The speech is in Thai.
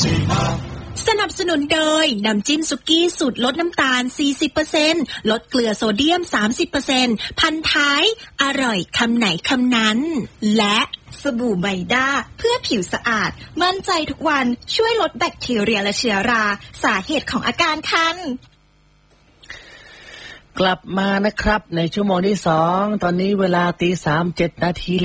สนับสนุนโดยน้ำจิ้มสุกี้สูตรลดน้ำตาล 40% ลดเกลือโซเดียม 30% พันท้ายอร่อยคำไหนคำนั้นและสบู่ไบด้าเพื่อผิวสะอาดมั่นใจทุกวันช่วยลดแบคทีเรียและเชื้อราสาเหตุของอาการคันกลับมานะครับในชั่วโมงที่2ตอนนี้เวลา 3:07 น.แล้ว